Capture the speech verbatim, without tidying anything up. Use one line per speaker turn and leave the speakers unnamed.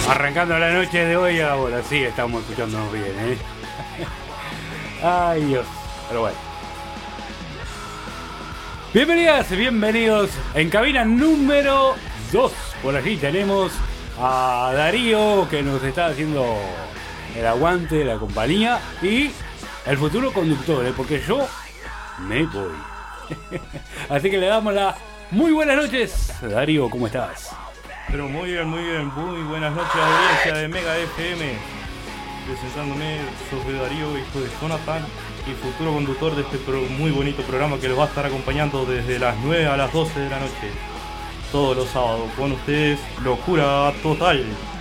Arrancando la noche de hoy, ahora sí estamos escuchándonos bien, ¿eh? Ay, Dios. Pero bueno. Bienvenidas, bienvenidos en cabina número dos. Por allí tenemos a Darío, que nos está haciendo el aguante, la compañía, y el futuro conductor, ¿eh? Porque yo me voy. Así que le damos las muy buenas noches. Darío, ¿cómo estás?
Pero muy bien, muy bien, muy buenas noches, audiencia de Mega F M. Presentándome, soy Darío, hijo de Jonathan, y futuro conductor de este pro, muy bonito programa que los va a estar acompañando desde las nueve a las doce de la noche, todos los sábados. Con ustedes, Locura Total.